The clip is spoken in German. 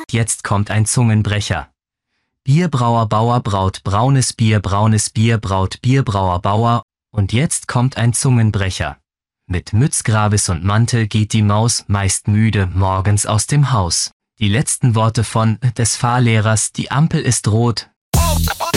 Jetzt kommt ein Zungenbrecher. Bierbrauer Bauer braut braunes Bier braut Bierbrauer Bauer. Und jetzt kommt ein Zungenbrecher. Mit Mütz, Gravis und Mantel geht die Maus, meist müde, morgens aus dem Haus. Die letzten Worte des Fahrlehrers, die Ampel ist rot,